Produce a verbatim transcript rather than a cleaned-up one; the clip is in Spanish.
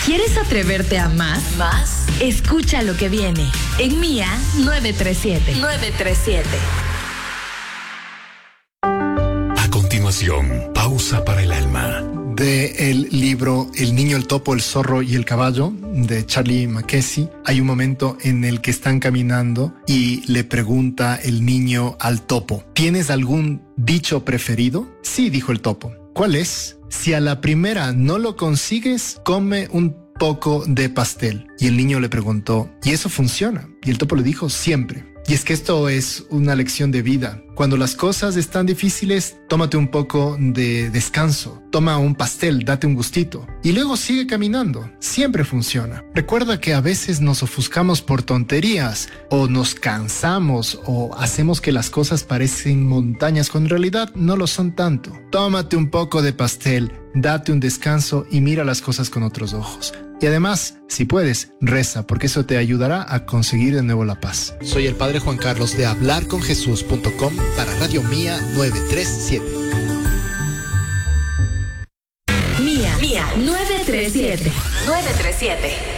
¿Quieres atreverte a más? ¿Más? Escucha lo que viene en Mía nueve tres siete. nueve tres siete. A continuación, pausa para el alma. De el libro El niño, el topo, el zorro y el caballo de Charlie Mackesy, hay un momento en el que están caminando y le pregunta el niño al topo: ¿tienes algún dicho preferido? Sí, dijo el topo. ¿Cuál es? Si a la primera no lo consigues, come un poco de pastel. Y el niño le preguntó: ¿y eso funciona? Y el topo le dijo: siempre. Y es que esto es una lección de vida. Cuando las cosas están difíciles, tómate un poco de descanso. Toma un pastel, date un gustito. Y luego sigue caminando. Siempre funciona. Recuerda que a veces nos ofuscamos por tonterías, o nos cansamos, o hacemos que las cosas parecen montañas cuando en realidad no lo son tanto. Tómate un poco de pastel, date un descanso y mira las cosas con otros ojos. Y además, si puedes, reza, porque eso te ayudará a conseguir de nuevo la paz. Soy el Padre Juan Carlos de hablar con jesús punto com para Radio Mía nueve tres siete. Mía, Mía nueve tres siete. nueve tres siete.